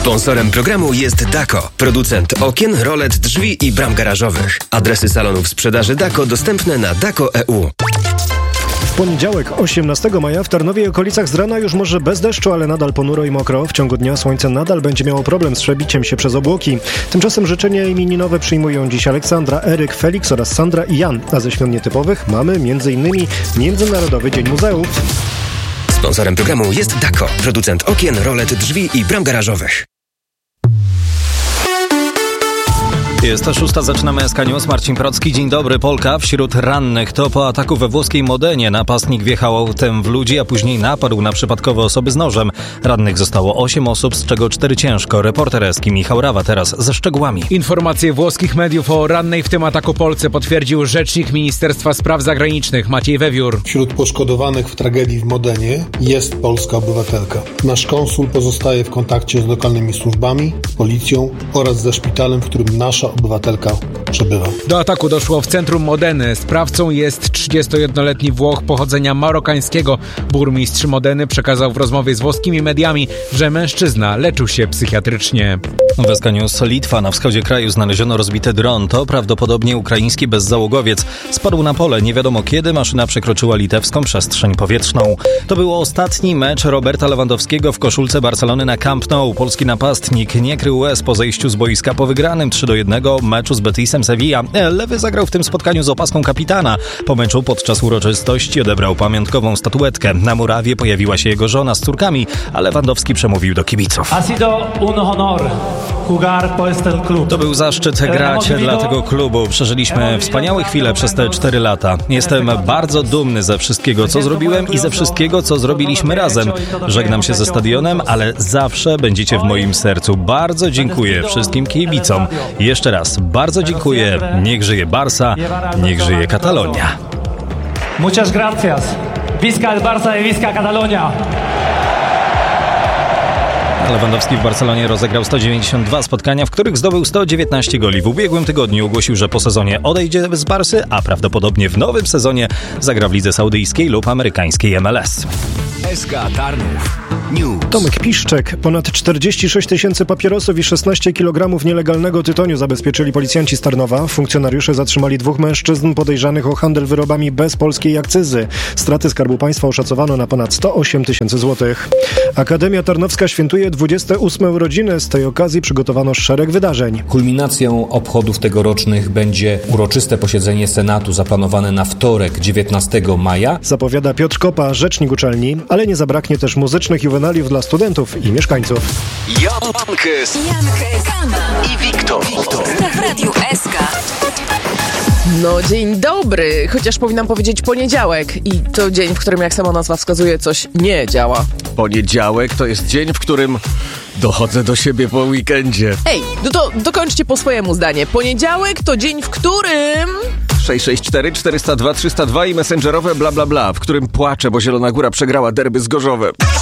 Sponsorem programu jest Dako, producent okien, rolet, drzwi i bram garażowych. Adresy salonów sprzedaży Dako dostępne na dako.eu. W poniedziałek, 18 maja w Tarnowie i okolicach z rana już może bez deszczu, ale nadal ponuro i mokro. W ciągu dnia słońce nadal będzie miało problem z przebiciem się przez obłoki. Tymczasem życzenia imieninowe przyjmują dziś Aleksandra, Eryk, Felix oraz Sandra i Jan. A ze świąt nietypowych mamy m.in. Międzynarodowy Dzień Muzeów. Sponsorem programu jest Dako, producent okien, rolet, drzwi i bram garażowych. Jest 6, zaczynamy SK News. Marcin Procki, dzień dobry. Polka wśród rannych. To po ataku we włoskiej Modenie. Napastnik wjechał autem w ludzi, a później napadł na przypadkowe osoby z nożem. Rannych zostało 8 osób, z czego 4 ciężko. Reporter Eski Michał Rawa teraz ze szczegółami. Informacje włoskich mediów o rannej w tym ataku Polce potwierdził rzecznik Ministerstwa Spraw Zagranicznych Maciej Wewiór. Wśród poszkodowanych w tragedii w Modenie jest polska obywatelka. Nasz konsul pozostaje w kontakcie z lokalnymi służbami, policją oraz ze szpitalem, w którym nasza obywatelka przebywa. Do ataku doszło w centrum Modeny. Sprawcą jest 31-letni Włoch pochodzenia marokańskiego. Burmistrz Modeny przekazał w rozmowie z włoskimi mediami, że mężczyzna leczył się psychiatrycznie. W SK News. Litwa. Na wschodzie kraju znaleziono rozbity dron. To prawdopodobnie ukraiński bezzałogowiec. Spadł na pole. Nie wiadomo kiedy maszyna przekroczyła litewską przestrzeń powietrzną. To był ostatni mecz Roberta Lewandowskiego w koszulce Barcelony na Camp Nou. Polski napastnik nie krył łez po zejściu z boiska po wygranym 3-1 meczu z Betisem Sevilla. Lewy zagrał w tym spotkaniu z opaską kapitana. Po meczu podczas uroczystości odebrał pamiątkową statuetkę. Na murawie pojawiła się jego żona z córkami, a Lewandowski przemówił do kibiców. To był zaszczyt grać dla tego klubu. Przeżyliśmy wspaniałe chwile przez te 4 lata. Jestem bardzo dumny ze wszystkiego, co zrobiłem i ze wszystkiego, co zrobiliśmy razem. Żegnam się ze stadionem, ale zawsze będziecie w moim sercu. Bardzo dziękuję wszystkim kibicom. Jeszcze raz bardzo dziękuję. Niech żyje Barca, niech żyje Katalonia. Muchas gracias. Visca el Barça y visca Catalonia. Lewandowski w Barcelonie rozegrał 192 spotkania, w których zdobył 119 goli. W ubiegłym tygodniu ogłosił, że po sezonie odejdzie z Barsy, a prawdopodobnie w nowym sezonie zagra w lidze saudyjskiej lub amerykańskiej MLS. SK Tarnów News. Tomek Piszczek. Ponad 46 tysięcy papierosów i 16 kg nielegalnego tytoniu zabezpieczyli policjanci z Tarnowa. Funkcjonariusze zatrzymali 2 mężczyzn podejrzanych o handel wyrobami bez polskiej akcyzy. Straty Skarbu Państwa oszacowano na ponad 108 tysięcy złotych. Akademia Tarnowska świętuje 28 urodziny. Z tej okazji przygotowano szereg wydarzeń. Kulminacją obchodów tegorocznych będzie uroczyste posiedzenie Senatu zaplanowane na wtorek 19 maja. Zapowiada Piotr Kopa, rzecznik uczelni, ale nie zabraknie też muzycznych juwenaliów dla studentów i mieszkańców. Jankes i Wiktor W Radiu SK. No dzień dobry, chociaż powinnam powiedzieć poniedziałek i to dzień, w którym jak sama nazwa wskazuje coś nie działa. Poniedziałek to jest dzień, w którym dochodzę do siebie po weekendzie. Ej, no to dokończcie po swojemu zdanie. Poniedziałek to dzień, w którym... 664 402 302 i messengerowe bla bla bla, w którym płaczę, bo Zielona Góra przegrała derby z Gorzowem.